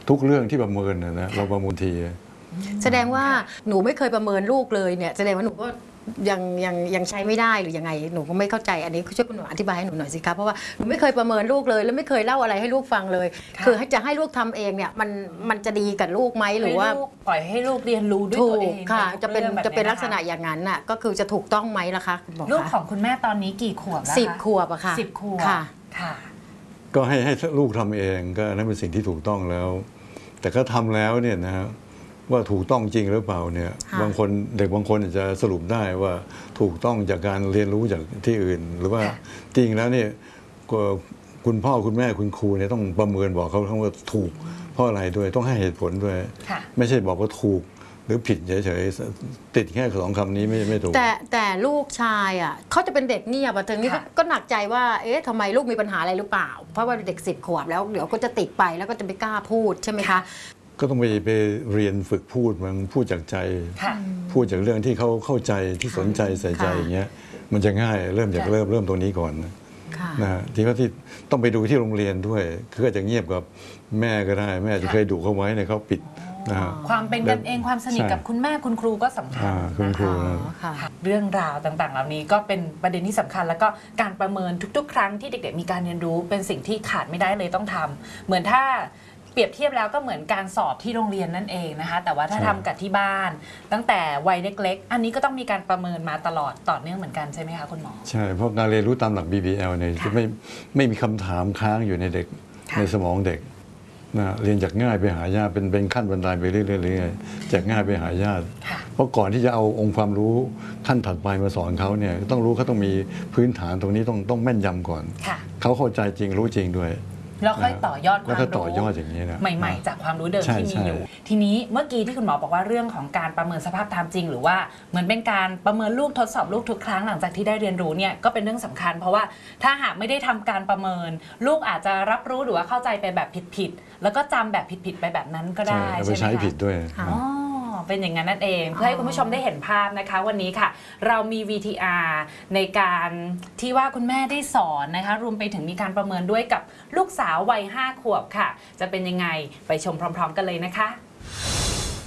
ทุกเรื่องที่ประเมินนะเราประเมินทีแสดงว่าหนูไม่เคยประเมินลูกเลยเนี่ยแสดงว่าหนูก็ยังใช้ไม่ได้หรือยังไงหนูก็ไม่เข้าใจอันนี้ช่วยคุณหนูอธิบายให้หนูหน่อยสิครับเพราะว่าหนูไม่เคยประเมินลูกเลยแล้วไม่เคยเล่าอะไรให้ลูกฟังเลยคือจะให้ลูกทำเองเนี่ยมันจะดีกับลูกไหมหรือว่าปล่อยให้ลูกเรียนรู้ด้วยตัวเองค่ะจะเป็นลักษณะอย่างนั้นน่ะก็คือจะถูกต้องไหมล่ะคะคุณหมอลูกของคุณแม่ตอนนี้กี่ขวบแล้วคะ 10 ขวบอะค่ะ 10 ขวบค่ะก็ให้ลูกทำเองก็นั่นเป็นสิ่งที่ถูกต้องแล้ว แต่ก็ทำแล้วเนี่ยนะว่าถูกต้องจริงหรือเปล่าเนี่ยบางคนเด็กบางคนจะสรุปได้ว่าถูกต้องจากการเรียนรู้จากที่อื่น หรือว่าจริงแล้วเนี่ยคุณพ่อคุณแม่คุณครูเนี่ยต้องประเมินบอกเขาว่าถูกเพราะอะไรด้วยต้องให้เหตุผลด้วยไม่ใช่บอกว่าถูกหรือผิดเฉยๆติดแค่2 คำนี้ไม่ถูกแต่ลูกชายอ่ะเขาจะเป็นเด็กเงียบถึงนี้ก็หนักใจว่าเอ๊ะทำไมลูกมีปัญหาอะไรหรือเปล่าเพราะว่าเด็ก10 ขวบแล้วเดี๋ยวก็จะติดไปแล้วก็จะไม่กล้าพูดใช่ไหมคะก็ต้องไปเรียนฝึกพูดมันพูดจากใจพูดจากเรื่องที่เขาเข้าใจที่สนใจใส่ใจอย่างเงี้ยมันจะง่ายเริ่มจากเริ่มตรงนี้ก่อนนะที่ต้องไปดูที่โรงเรียนด้วยคืออาจจะเงียบกับแม่ก็ได้แม่จะเคยดุเขาไว้เนี่ยเขาปิดความเป็นกันเองความสนิทกับคุณแม่คุณครูก็สำคัญนะคะเรื่องราวต่างๆเหล่านี้ก็เป็นประเด็นที่สำคัญแล้วก็การประเมินทุกๆครั้งที่เด็กๆมีการเรียนรู้เป็นสิ่งที่ขาดไม่ได้เลยต้องทำเหมือนถ้าเปรียบเทียบแล้วก็เหมือนการสอบที่โรงเรียนนั่นเองนะคะแต่ว่าถ้าทำกับที่บ้านตั้งแต่วัยเล็กๆอันนี้ก็ต้องมีการประเมินมาตลอดต่อเนื่องเหมือนกันใช่ไหมคะคุณหมอใช่เพราะการเรียนรู้ตามหลัก BBL เนี่ยจะไม่มีคำถามค้างอยู่ในเด็กในสมองเด็กนะเรียนจากง่ายไปหายากเป็นขั้นบันไดไปเรื่อยๆจากง่ายไปหายากเพราะก่อนที่จะเอาองค์ความรู้ขั้นถัดไปมาสอนเขาเนี่ยต้องรู้เขาต้องมีพื้นฐานตรงนี้ต้องแม่นยำก่อนเขาเข้าใจจริงรู้จริงด้วยแล้วค่อยต่อยอดความรู้ใหม่ๆจากความรู้เดิมที่มีอยู่ทีนี้เมื่อกี้ที่คุณหมอบอกว่าเรื่องของการประเมินสภาพตามจริงหรือว่าเหมือนเป็นการประเมินลูกทดสอบลูกทุกครั้งหลังจากที่ได้เรียนรู้เนี่ยก็เป็นเรื่องสำคัญเพราะว่าถ้าหากไม่ได้ทำการประเมินลูกอาจจะรับรู้หรือว่าเข้าใจไปแบบผิดๆแล้วก็จำแบบผิดๆไปแบบนั้นก็ได้ใช่ไหมคะใช้ผิดด้วยเป็นอย่างนั้นนั่นเองเพื่อให้คุณผู้ชมได้เห็นภาพนะคะวันนี้ค่ะเรามี VTR ในการที่ว่าคุณแม่ได้สอนนะคะรวมไปถึงมีการประเมินด้วยกับลูกสาววัย5 ขวบค่ะจะเป็นยังไงไปชมพร้อมๆกันเลยนะคะ